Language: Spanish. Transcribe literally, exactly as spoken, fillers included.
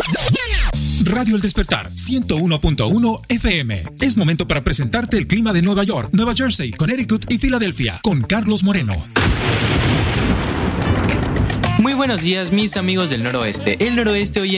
Radio El Despertar, ciento uno punto uno F M. Es momento para presentarte el clima de Nueva York, Nueva Jersey, Connecticut y Filadelfia, con Carlos Moreno. Muy buenos días, mis amigos del noroeste. El noroeste hoy